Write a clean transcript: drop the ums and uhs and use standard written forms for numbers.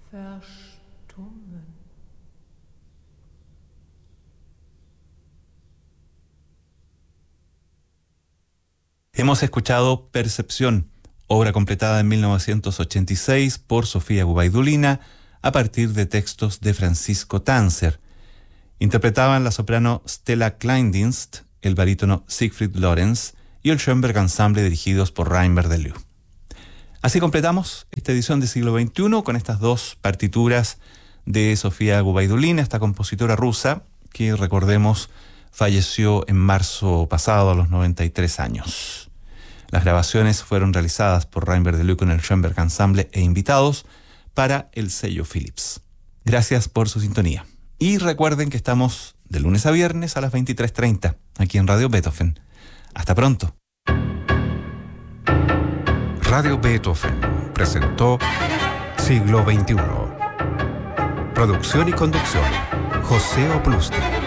verstummen. Hemos escuchado Percepción, obra completada en 1986 por Sofía Gubaidulina a partir de textos de Francisco Tanzer. Interpretaban la soprano Stella Kleindienst, el barítono Siegfried Lorenz y el Schoenberg Ensemble dirigidos por Reimer Deliu. Así completamos esta edición de Siglo XXI con estas dos partituras de Sofía Gubaidulina, esta compositora rusa que, recordemos, falleció en marzo pasado a los 93 años. Las grabaciones fueron realizadas por Reimer Deliu con el Schoenberg Ensemble e invitados para el sello Philips. Gracias por su sintonía. Y recuerden que estamos de lunes a viernes a las 23:30 aquí en Radio Beethoven. Hasta pronto. Radio Beethoven presentó Siglo XXI. Producción y conducción, José Oplusti.